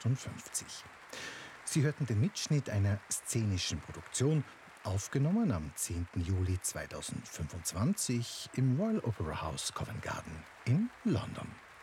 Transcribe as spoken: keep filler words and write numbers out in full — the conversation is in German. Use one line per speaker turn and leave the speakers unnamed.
achtundfünfzig. Sie hörten den Mitschnitt einer szenischen Produktion, aufgenommen am zehnten Juli zweitausendfünfundzwanzig im Royal Opera House Covent Garden in London.